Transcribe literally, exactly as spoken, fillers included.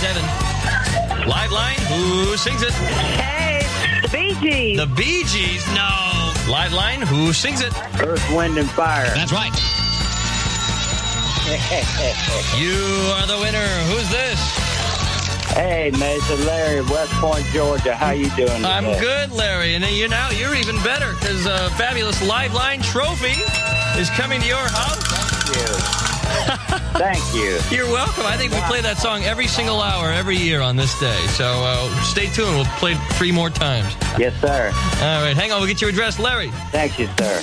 seven. Live line, who sings it? Hey, the Bee Gees. The Bee Gees? No. Live line, who sings it? Earth, Wind, and Fire. That's right. You are the winner. Who's this? Hey, Mason, Larry, West Point, Georgia. How you doing today? I'm good, Larry. And you now you're even better because a fabulous Live Line trophy is coming to your house. Thank you. You're welcome. I think we play that song every single hour, every year on this day. So uh, stay tuned. We'll play it three more times. Yes, sir. All right. Hang on. We'll get your address, Larry. Thank you, sir.